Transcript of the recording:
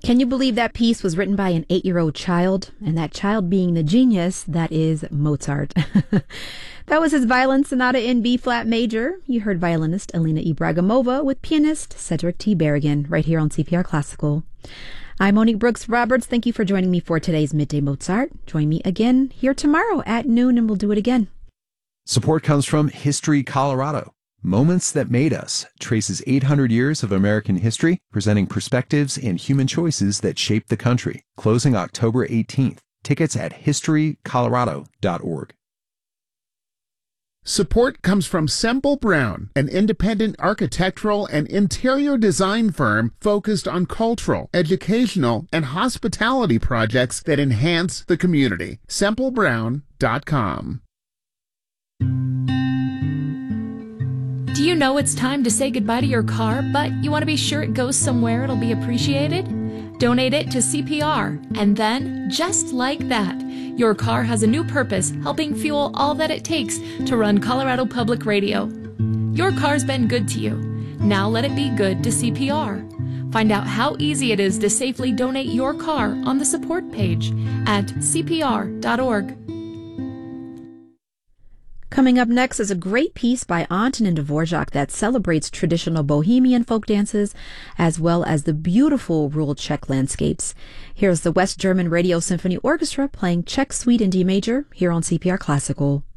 Can you believe that piece was written by an 8-year-old child? And that child being the genius that is Mozart. That was his violin sonata in B-flat major. You heard violinist Alina Ibragimova with pianist Cedric T. Berrigan right here on CPR Classical. I'm Monique Brooks Roberts. Thank you for joining me for today's Midday Mozart. Join me again here tomorrow at noon and we'll do it again. Support comes from History Colorado. Moments That Made Us traces 800 years of American history, presenting perspectives and human choices that shaped the country. Closing October 18th. Tickets at historycolorado.org. Support comes from Semple Brown, an independent architectural and interior design firm focused on cultural, educational, and hospitality projects that enhance the community. SempleBrown.com. Do you know it's time to say goodbye to your car, but you want to be sure it goes somewhere it'll be appreciated? Donate it to CPR, and then, just like that, your car has a new purpose, helping fuel all that it takes to run Colorado Public Radio. Your car's been good to you. Now let it be good to CPR. Find out how easy it is to safely donate your car on the support page at cpr.org. Coming up next is a great piece by Antonin Dvorak that celebrates traditional Bohemian folk dances as well as the beautiful rural Czech landscapes. Here's the West German Radio Symphony Orchestra playing Czech Suite in D major here on CPR Classical.